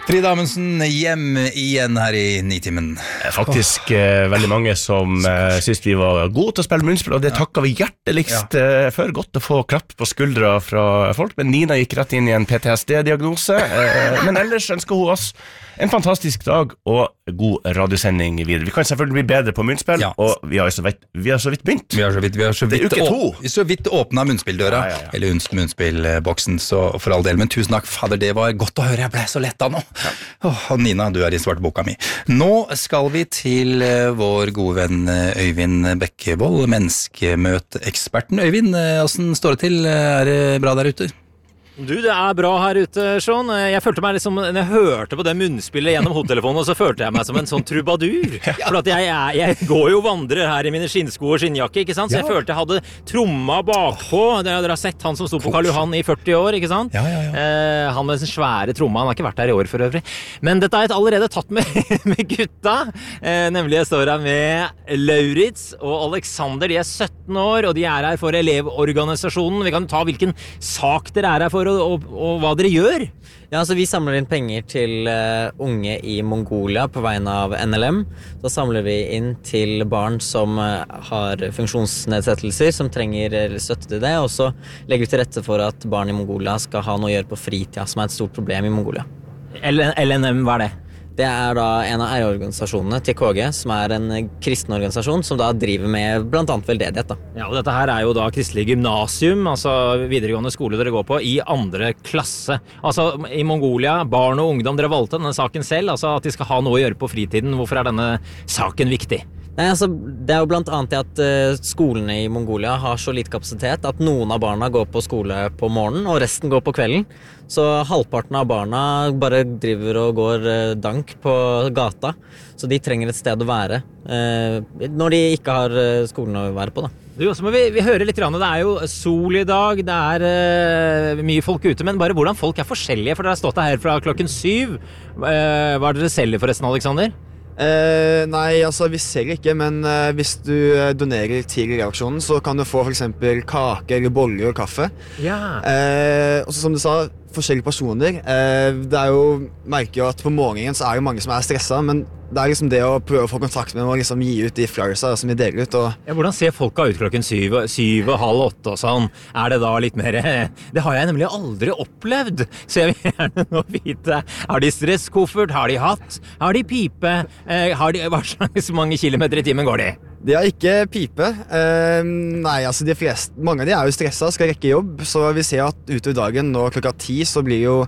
Frida Amundsen hjem igjen her i Nitimen. Faktisk veldig mange som synes vi var gode til å spille munnspill, og det takker vi hjerteligst for. Godt å få klapp på skuldra fra folk, men Nina gikk rett inn i en PTSD-diagnose. Men ellers ønsker hun oss en fantastisk dag og god radiosending videre. Vi kan selvfølgelig bli bedre på munnspill, og vi har så vidt begynt. Vi har så vidt åpnet munnspilldøra, eller munnspillboksen, så for all del. Men tusen takk, fader, det var godt å høre. Jeg ble så letta nå. Og Nina, du i svarte boka mi. Nå skal vi til vår gode venn Øyvind Bekkevold, menneskemøteeksperten. Øyvind, hvordan står det til? Er det bra der ute? Du, det bra her ute, Sean. Jeg følte meg liksom, når jeg hørte på det munnspillet gjennom hodetelefonen, så følte jeg meg som en sånn trubadur. For at jeg går jo og vandrer her i mine skinnsko og skinnjakke, ikke sant? Så jeg følte jeg hadde tromma bakpå. Dere har sett han som sto på Karl Johan i 40 år, ikke sant? Han med den svære tromma, han har ikke vært der i år for øvrig. Men dette har jeg allerede tatt med gutta. Nemlig jeg står her med Lauritz og Alexander. De 17 år, og de her for Elevorganisasjonen. Vi kan ta hvilken sak dere her for, og hva dere gjør. Ja, altså vi samler inn penger til unge i Mongolia på vegne av NLM. Så samler vi inn til barn som har funksjonsnedsettelser, som trenger støtte til det, og så legger vi til rette for at barn i Mongolia skal ha noe å gjøre på fritida, som et stort problem i Mongolia. LNM, hva det? Det da en av eierorganisasjonene til KG, som en kristen organisasjon, som da driver med blant annet veldedighet. Ja, og dette her jo da Kristelig Gymnasium, altså videregående skole dere går på, i 2. klasse. Altså i Mongolia, barn og ungdom, dere valgte denne saken selv, altså at de skal ha noe å gjøre på fritiden. Hvorfor denne saken viktig? Nei, altså, det jo blant annet at skolene i Mongolia har så lite kapasitet at noen av barna går på skole på morgenen, og resten går på kvelden. Så halvparten av barna bare driver og går dank på gata, så de trenger et sted å være når de ikke har skolen å være på, da. Du, så må vi høre litt grann. Det jo sol i dag, det mye folk ute, men bare hvordan folk forskjellige, for dere har stått her fra klokken 7. Hva dere selger forresten, Alexander? Nei, altså vi selger ikke, men hvis du donerer til reaksjonen, så kan du få for eksempel kake eller boller og kaffe. Og så som du sa, forskjellige personer. Det jo, merker jo at på morgenen så det mange som stresset, men det liksom det å prøve å få kontakt med dem og liksom gi ut de flyersa som vi deler ut. Og hvordan ser folka ut klokken 7, 7:30 og sånn? Det da litt mer... Det har jeg nemlig aldri opplevd, så jeg vil gjerne nå vite. Har de stresskoffert? Har de hatt? Har de pipe? Hva slags mange kilometer i timen går de? De har ikke pipe. Nei, altså mange av de jo stresset, skal rekke jobb, så vi ser at utover dagen nå klokka 10 så blir jo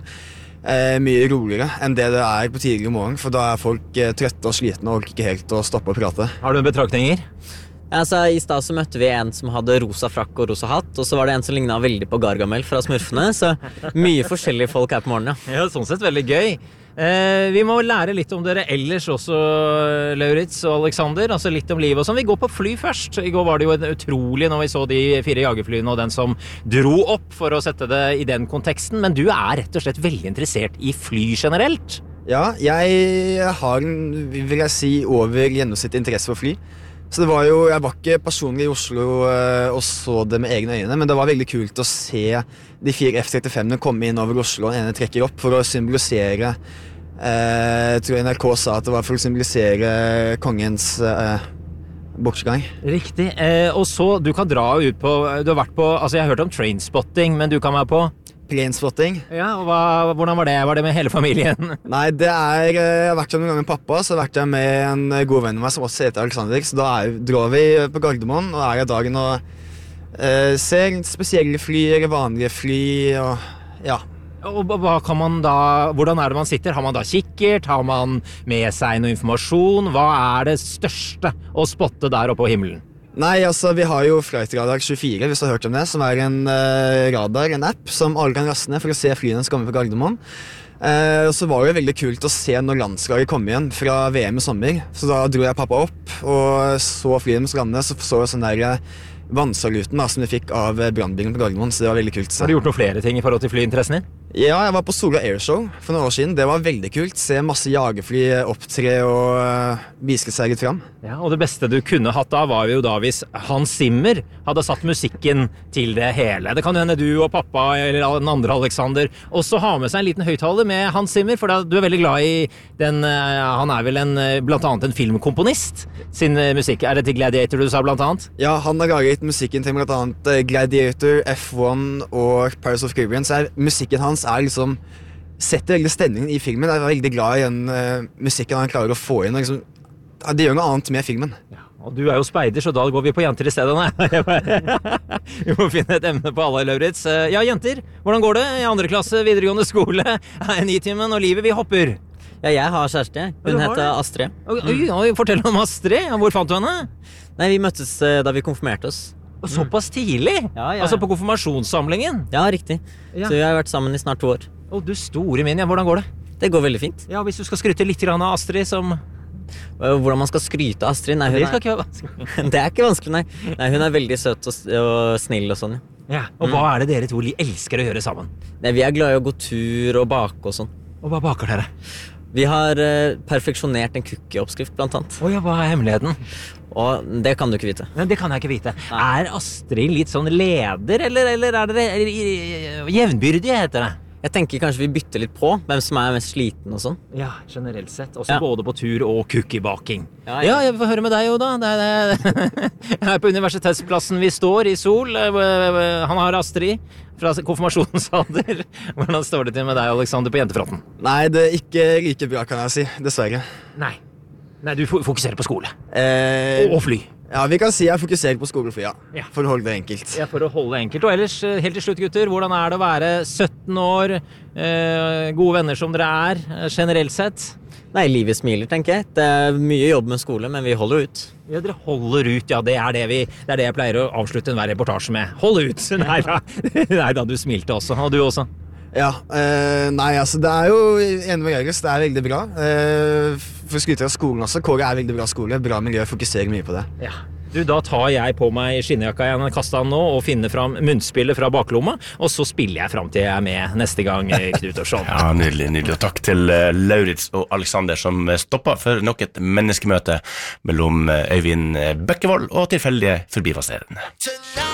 mye roligere enn det på tidligere morgen, for da folk trøtte og slitne og orker ikke helt å stoppe å prate. Har du betraktninger? Altså, i sted så møtte vi en som hadde rosa frakk og rosa hatt, og så var det en som lignet veldig på Gargamel fra Smurfene, så mye forskjellige folk her på morgenen. Ja, sånn sett veldig gøy. Vi må lære litt om dere ellers også, Lauritz og Alexander, altså litt om livet og sånn. Vi går på fly først. I går var det jo utrolig når vi så de 4 jagerflyene og den som dro opp, for å sette det i den konteksten, men du rett og slett veldig interessert i fly generelt. Ja, jeg har vil jeg si, over gjennomsnittlig interesse for fly. Så det var jo, jeg var ikke personlig i Oslo og så det med egne øyne, men det var veldig kult å se de 4 F-35-ene komme inn over Oslo, og ene trekker opp for å symbolisere, jeg tror NRK sa at det var for å symbolisere kongens bortgang. Riktig, og så du kan dra ut på, du har vært på, altså jeg har hørt om trainspotting, men du kan være på? Plainspotting. Ja, og hvordan var det? Var det med hele familien? Nei, det jeg har vært noen ganger med pappa, så har jeg vært med en god venn av meg som også heter Alexander, så da drar vi på Gardermoen, og i dagen og ser spesielle fly, eller vanlige fly, og ja. Og hva kan man da, hvordan det man sitter? Har man da kikkert? Har man med seg noe informasjon? Hva det største å spotte der oppe på himmelen? Nei, altså vi har jo Flight Radar 24, hvis du har hørt om det, som en radar, en app som alle kan laste ned for å se flyene som kommer fra Gardermoen. Og så var det veldig kult å se når landslaget kom igjen fra VM i sommer. Så da dro jeg pappa opp og så flyene som landet, så sånn der vannsaluten som de fikk av brandbilen på Gardermoen, så det var veldig kult. Har du gjort noen flere ting i forhold til flyinteressen din? Ja, jeg var på Sola Airshow for noen år siden. Det var veldig kult. Se masse jagerfly opptre og vise seg litt fram. Ja, og det beste du kunne hatt da var jo da hvis Hans Zimmer hadde satt musikken til det hele. Det kan jo hende du og pappa eller den andre Alexander også har med seg en liten høyttaler med Hans Zimmer, for du er veldig glad i den, han er vel blant annet en filmkomponist sin musikk. Er det til Gladiator du sa blant annet? Ja, han har laget musikken til blant annet Gladiator, F1 og Pirates of Caribbean, så musikken hans er liksom setter veldig stemningen i filmen. Jeg er veldig glad i den musikken han klarer å få inn. Liksom, det gjør noe annet med filmen. Ja, og du er jo speider, så da går vi på jenter i stedet. Vi må finne et emne på alle, Lauritz. Ja, jenter, hvordan går det i 2. klasse videregående skole? Nitimen og livet, vi hopper. Ja, jeg har kjæreste. Hun heter Astrid. Fortell om Astrid. Hvor fant du henne? Nei, vi møttes da vi konfirmerte oss. Og såpass tidlig? Ja. Altså på konfirmasjonssamlingen? Ja, riktig. Ja. Så vi har vært sammen i snart 2 år. Å, du store min, ja. Hvordan går det? Det går veldig fint. Ja, hvis du skal skryte litt av Astrid som... Hvordan man skal skryte av Astrid? Nei, det skal ikke være vanskelig. Det er ikke vanskelig, nei. Nei, hun er veldig søt og snill og sånn. Ja. Og hva er det dere to elsker å gjøre sammen? Nei, vi er glad i å gå tur og bake og sånn. Og hva baker dere? Vi har perfeksjonert en cookie-oppskrift, blant annet. Ja, hva er hemmeligheten? Og det kan du ikke vite. Men det kan jeg ikke vite. Nei. Er Astrid litt sånn leder, eller er dere jevnbyrdige, heter det? Jeg tenker kanskje vi bytter litt på hvem som er mest sliten og sånn. Ja, generelt sett. Også både på tur og cookiebaking. Ja, jeg får høre med deg jo da. Her på universitetsplassen vi står i Sol. Han har Astrid fra konfirmasjonsalder. Hvordan står det til med deg, Alexander, på jentefronten? Nei, det er ikke like bra, kan jeg si. Dessverre. Nei, du fokuserer på skole. Og fly. Ja, vi kan si jeg fokuserer på skole og fly, ja. For å holde det enkelt. Ja, for å holde det enkelt. Og ellers, helt til slutt, gutter, hvordan er det å være 17 år, gode venner som dere er, generelt sett? Nei, livet smiler, tenker jeg. Det er mye jobb med skole, men vi holder ut. Ja, dere holder ut, ja. Det er det jeg pleier å avslutte enhver reportasje med. Hold ut! Neida, du smilte også. Og du også. Ja, nei, altså det er jo enig med Gregers, det er veldig bra. For å skryte av skolen også, Kåre er veldig bra skole, bra miljø, fokuserer mye på det. Ja. Du, da tar jeg på meg skinnjakka igjen, kastet den nå, og finner fram munnspillet fra baklomma, og så spiller jeg fram til jeg er med neste gang, Knut og Sean. Ja, nydelig, nydelig. Og takk til Lauritz og Alexander som stoppet for nok et menneskemøte mellom Øyvind Bekkevold og tilfeldige forbipasserende.